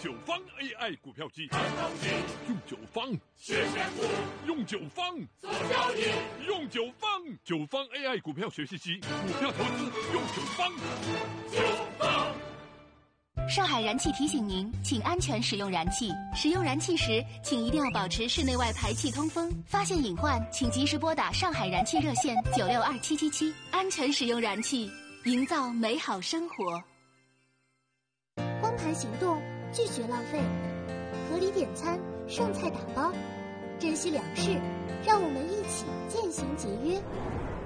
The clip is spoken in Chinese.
九方 AI 股票机，用九方学选股， 用九方做交易， 用九方AI 股票学习机，股票投资用九方。 上海燃气提醒您，请安全使用燃气。使用燃气时，请一定要保持室内外排气通风。发现隐患，请及时拨打上海燃气热线962777，安全使用燃气，营造美好生活。 光盘行动，拒绝浪费，合理点餐，剩菜打包，珍惜粮食，让我们一起渐行节约。